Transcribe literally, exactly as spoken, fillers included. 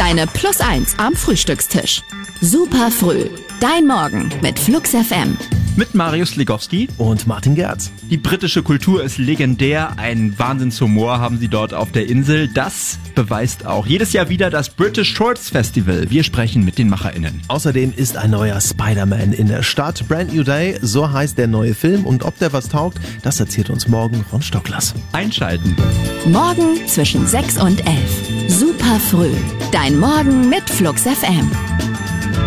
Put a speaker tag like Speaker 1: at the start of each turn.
Speaker 1: Deine Plus eins am Frühstückstisch. Super früh. Dein Morgen mit Flux F M.
Speaker 2: Mit Marius Legowski
Speaker 3: und Martin Gerz.
Speaker 2: Die britische Kultur ist legendär. Einen Wahnsinnshumor haben sie dort auf der Insel. Das beweist auch jedes Jahr wieder das British Shorts Festival. Wir sprechen mit den MacherInnen.
Speaker 3: Außerdem ist ein neuer Spider-Man in der Stadt. Brand New Day, so heißt der neue Film. Und ob der was taugt, das erzählt uns morgen Ron Stocklers.
Speaker 2: Einschalten.
Speaker 1: Morgen zwischen sechs und elf. Super früh. Dein Morgen mit Flux F M.